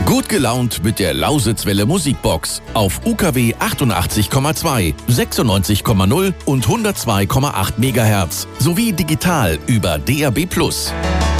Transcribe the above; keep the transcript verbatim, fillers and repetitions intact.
Gut gelaunt mit der Lausitzwelle Musikbox auf U K W achtundachtzig Komma zwei, sechsundneunzig Komma null und hundertzwei Komma acht Megahertz sowie digital über D A B plus.